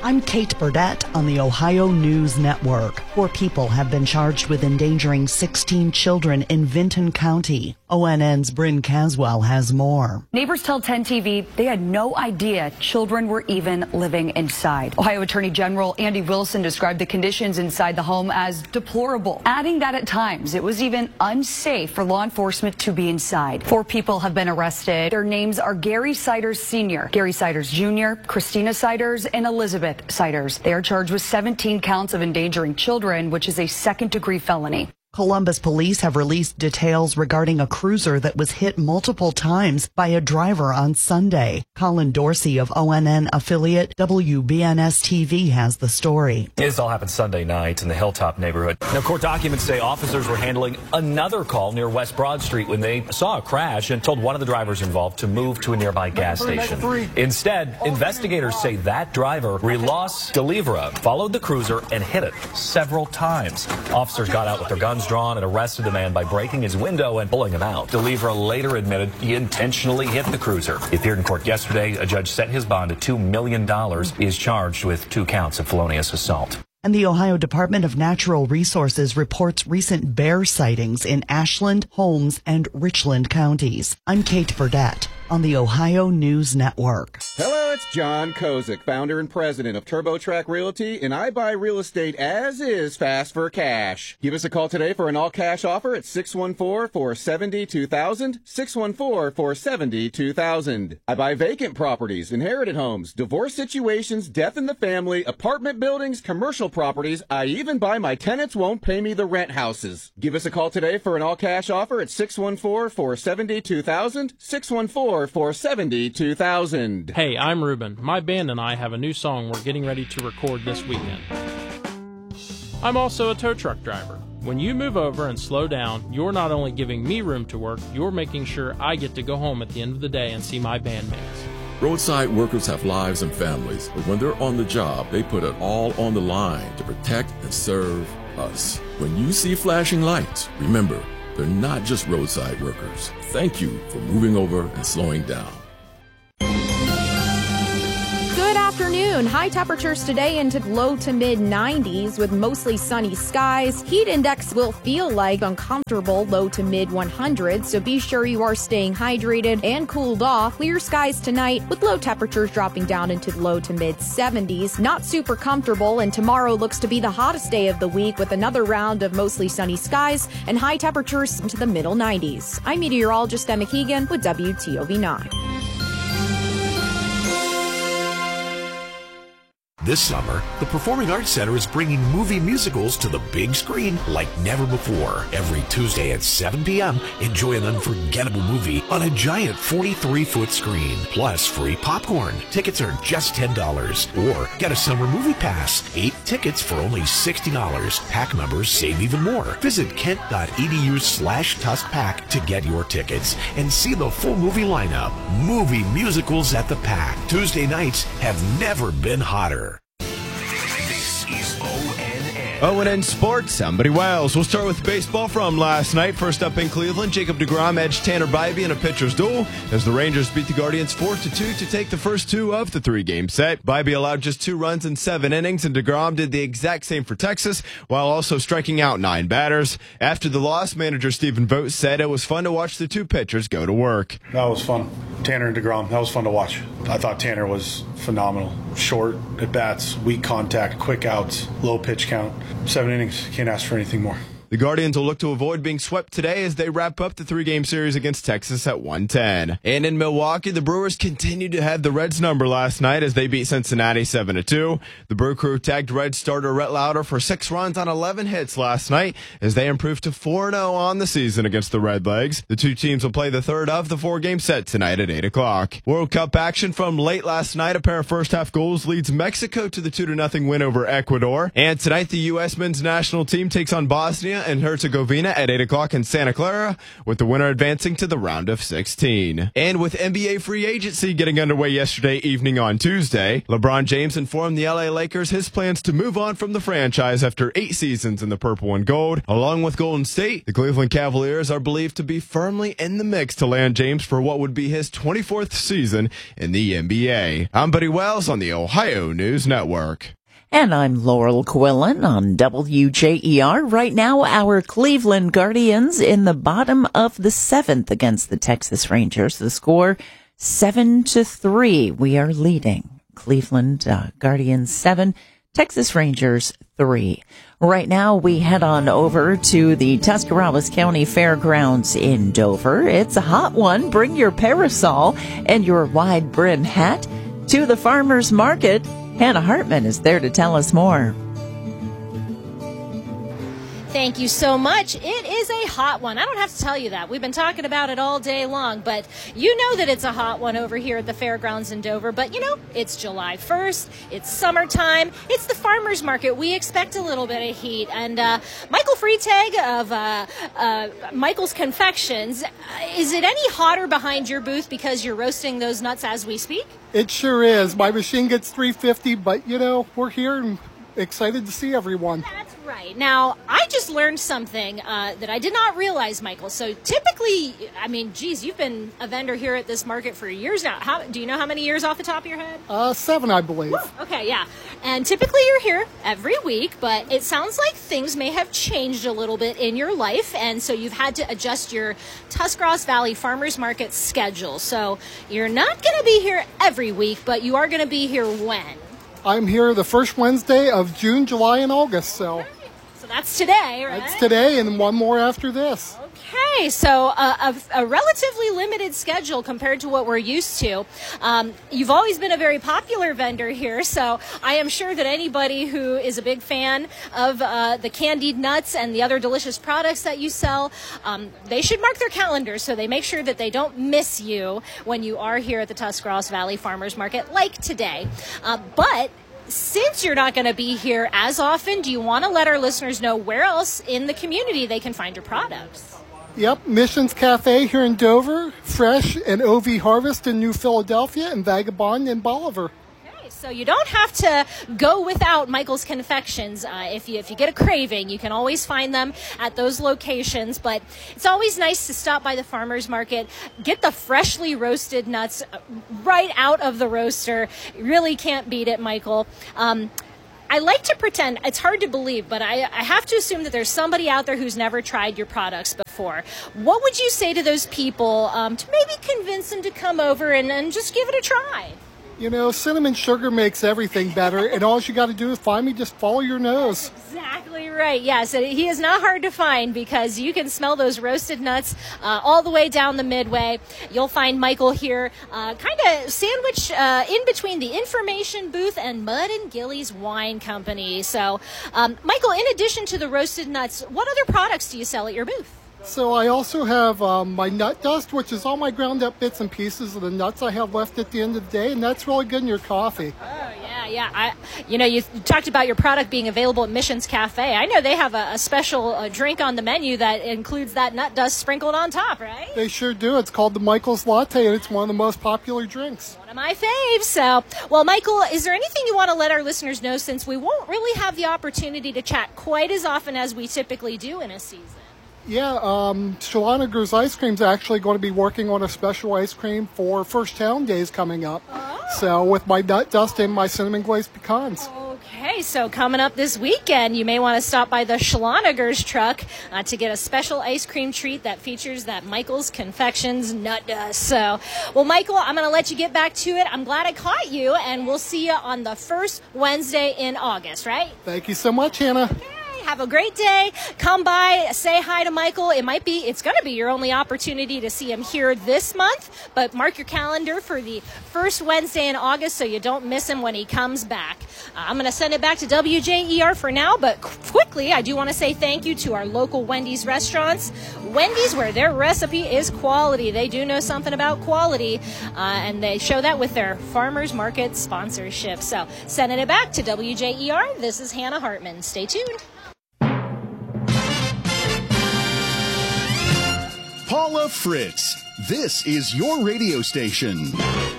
I'm Kate Burdett on the Ohio News Network. 4 people have been charged with endangering 16 children in Vinton County. ONN's Bryn Caswell has more. Neighbors tell 10 TV they had no idea children were even living inside. Ohio Attorney General Andy Wilson described the conditions inside the home as deplorable, adding that at times it was even unsafe for law enforcement to be inside. 4 people have been arrested. Their names are Gary Siders Sr., Gary Siders Jr., Christina Siders, and Elizabeth Siders. They are charged with 17 counts of endangering children, which is a second-degree felony. Columbus police have released details regarding a cruiser that was hit multiple times by a driver on Sunday. Colin Dorsey of ONN affiliate WBNS-TV has the story. This all happened Sunday night in the Hilltop neighborhood. Now, court documents say officers were handling another call near West Broad Street when they saw a crash and told one of the drivers involved to move to a nearby gas station. Instead, investigators say that driver, Rilas Delivra, followed the cruiser and hit it several times. Officers got out with their guns drawn and arrested the man by breaking his window and pulling him out. Delivra later admitted he intentionally hit the cruiser. He appeared in court yesterday. A judge set his bond at $2 million. He is charged with 2 counts of felonious assault. And the Ohio Department of Natural Resources reports recent bear sightings in Ashland, Holmes, and Richland counties. I'm Kate Burdett on the Ohio News Network. Hello, it's John Kozik, founder and president of TurboTrack Realty, and I buy real estate as is, fast for cash. Give us a call today for an all-cash offer at 614-470-2000, 614-470-2000. I buy vacant properties, inherited homes, divorce situations, death in the family, apartment buildings, commercial properties. I even buy my tenants won't pay me the rent houses. Give us a call today for an all-cash offer at 614-470-2000, 614-470-2000. Hey, I'm Ruben. My band and I have a new song we're getting ready to record this weekend. I'm also a tow truck driver. When you move over and slow down, you're not only giving me room to work, you're making sure I get to go home at the end of the day and see my bandmates. Roadside workers have lives and families, but when they're on the job, they put it all on the line to protect and serve us. When you see flashing lights, remember, they're not just roadside workers. Thank you for moving over and slowing down. Good afternoon. High temperatures today into low to mid 90s with mostly sunny skies. Heat index will feel like uncomfortable low to mid 100s, so be sure you are staying hydrated and cooled off. Clear skies tonight with low temperatures dropping down into low to mid 70s. Not super comfortable, and tomorrow looks to be the hottest day of the week with another round of mostly sunny skies and high temperatures into the middle 90s. I'm meteorologist Emma Keegan with WTOV9. This summer, the Performing Arts Center is bringing movie musicals to the big screen like never before. Every Tuesday at 7 p.m., enjoy an unforgettable movie on a giant 43-foot screen, plus free popcorn. Tickets are just $10. Or get a summer movie pass, 8 tickets for only $60. PAC members save even more. Visit kent.edu/TUSPAC to get your tickets and see the full movie lineup. Movie musicals at the PAC. Tuesday nights have never been hotter. ONN Sports, I'm Buddy Wiles. We'll start with baseball from last night. First up in Cleveland, Jacob deGrom edged Tanner Bybee in a pitcher's duel as the Rangers beat the Guardians 4-2 to take the first 2 of the 3-game set. Bybee allowed just 2 runs in 7 innings, and deGrom did the exact same for Texas, while also striking out 9 batters. After the loss, manager Stephen Vogt said it was fun to watch the 2 pitchers go to work. That was fun. Tanner and deGrom, that was fun to watch. I thought Tanner was phenomenal. Short at bats, weak contact, quick outs, low pitch count. 7 innings, can't ask for anything more. The Guardians will look to avoid being swept today as they wrap up the 3-game series against Texas at 110. And in Milwaukee, the Brewers continued to have the Reds' number last night as they beat Cincinnati 7-2. The Brew Crew tagged Reds starter Rhett Lauder for 6 runs on 11 hits last night as they improved to 4-0 on the season against the Redlegs. The 2 teams will play the third of the 4-game set tonight at 8 o'clock. World Cup action from late last night. A pair of first-half goals leads Mexico to the 2-0 win over Ecuador. And tonight, the U.S. men's national team takes on Bosnia Bosnia and Herzegovina at 8 o'clock in Santa Clara, with the winner advancing to the round of 16. And with NBA free agency getting underway yesterday evening on Tuesday, LeBron James informed the LA Lakers his plans to move on from the franchise after 8 seasons in the purple and gold. Along with Golden State, the Cleveland Cavaliers are believed to be firmly in the mix to land James for what would be his 24th season in the NBA. I'm Buddy Wells on the Ohio News Network. And I'm Laurel Quillen on WJER. Right now, our Cleveland Guardians in the bottom of the 7th against the Texas Rangers. The score 7-3. We are leading. Cleveland Guardians 7, Texas Rangers 3. Right now, we head on over to the Tuscarawas County Fairgrounds in Dover. It's a hot one. Bring your parasol and your wide brim hat to the farmers market. Hannah Hartman is there to tell us more. Thank you so much. It is a hot one. I don't have to tell you that. We've been talking about it all day long, but you know that it's a hot one over here at the fairgrounds in Dover. But, you know, it's July 1st. It's summertime. It's the farmers market. We expect a little bit of heat. And Michael Freitag of Michael's Confections, is it any hotter behind your booth because you're roasting those nuts as we speak? It sure is. My machine gets 350, but, you know, we're here and excited to see everyone. That's right. Now, I just learned something that I did not realize, Michael. So typically, I mean, geez, you've been a vendor here at this market for years now. Do you know how many years off the top of your head? 7, I believe. Woo. Okay, yeah. And typically you're here every week, but it sounds like things may have changed a little bit in your life, and so you've had to adjust your Tuscarawas Valley Farmers Market schedule. So you're not going to be here every week, but you are going to be here when? I'm here the first Wednesday of June, July, and August, so that's today, right? That's today, and one more after this. Okay, so a relatively limited schedule compared to what we're used to. You've always been a very popular vendor here, so I am sure that anybody who is a big fan of the candied nuts and the other delicious products that you sell, they should mark their calendars so they make sure that they don't miss you when you are here at the Tuscarawas Valley Farmers Market like today. But since you're not going to be here as often, do you want to let our listeners know where else in the community they can find your products? Yep, Missions Cafe here in Dover, Fresh and OV Harvest in New Philadelphia, and Vagabond in Bolivar. Okay, so you don't have to go without Michael's Confections. If you get a craving, you can always find them at those locations. But it's always nice to stop by the farmers market, get the freshly roasted nuts right out of the roaster. You really can't beat it, Michael. I like to pretend, it's hard to believe, but I have to assume that there's somebody out there who's never tried your products before. What would you say to those people to maybe convince them to come over and just give it a try? You know, cinnamon sugar makes everything better, and all you got to do is find me, just follow your nose. That's exactly right. Yes, he is not hard to find because you can smell those roasted nuts all the way down the midway. You'll find Michael here kind of sandwiched in between the information booth and Mud and Gillies Wine Company. So, Michael, in addition to the roasted nuts, what other products do you sell at your booth? So I also have my nut dust, which is all my ground up bits and pieces of the nuts I have left at the end of the day, and that's really good in your coffee. Oh, yeah. You talked about your product being available at Missions Cafe. I know they have a special drink on the menu that includes that nut dust sprinkled on top, right? They sure do. It's called the Michael's Latte, and it's one of the most popular drinks. One of my faves. So, well, Michael, is there anything you want to let our listeners know, since we won't really have the opportunity to chat quite as often as we typically do in a season? Yeah, Schloniger's Ice Cream is actually going to be working on a special ice cream for First Town Days coming up. Oh. So with my nut dust and my cinnamon glazed pecans. Okay, so coming up this weekend, you may want to stop by the Schloniger's truck to get a special ice cream treat that features that Michael's Confections nut dust. So, well, Michael, I'm going to let you get back to it. I'm glad I caught you, and we'll see you on the first Wednesday in August, right? Thank you so much, Hannah. Okay. Have a great day. Come by, say hi to Michael. It's going to be your only opportunity to see him here this month, but mark your calendar for the first Wednesday in August so you don't miss him when he comes back. I'm going to send it back to WJER for now, but quickly, I do want to say thank you to our local Wendy's restaurants. Wendy's, where their recipe is quality. They do know something about quality, and they show that with their farmers market sponsorship. So, sending it back to WJER, this is Hannah Hartman. Stay tuned. Paula Fritz. This is your radio station.